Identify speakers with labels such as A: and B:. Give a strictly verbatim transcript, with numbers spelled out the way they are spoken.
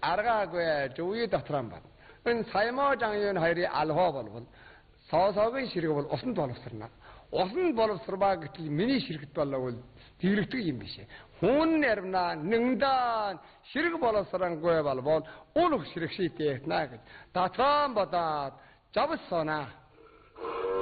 A: аргаагүй зөвүй дотрон байна. Энэ саямо 장윤 хоёрын алхаа болвол соосоогийн ширэг бол усанд боловсрно. Усанд боловсрбаа гэтэл миний ширэгт болов дэрэгдэг юм биш. Хүн нэрвна нэгдэн ширэг боловсрангүй болвол улах ширэг шийтэй наа гэж. Дотрон бодоод завсана.